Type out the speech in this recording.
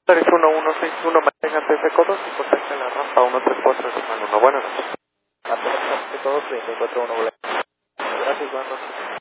3161, mantengan TC2 y contacten la rampa 134 de Manuno. Buenas noches. Mantengan TC2 34 1. Gracias, buenas noches.